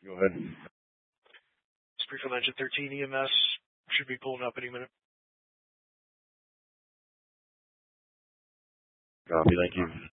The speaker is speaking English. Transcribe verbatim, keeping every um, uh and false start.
Go ahead. Springfield Engine thirteen E M S should be pulling up any minute. Copy, thank you.